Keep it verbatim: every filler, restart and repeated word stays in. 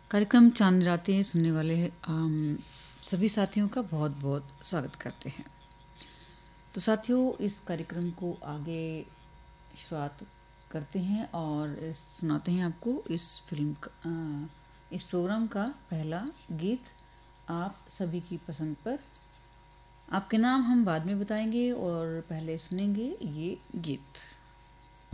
कार्यक्रम चांद रातें सुनने वाले हम सभी साथियों का बहुत बहुत स्वागत करते हैं। तो साथियों, इस कार्यक्रम को आगे शुरुआत करते हैं और सुनाते हैं आपको इस फिल्म का, आ, इस प्रोग्राम का पहला गीत आप सभी की पसंद पर। आपके नाम हम बाद में बताएंगे और पहले सुनेंगे ये गीत।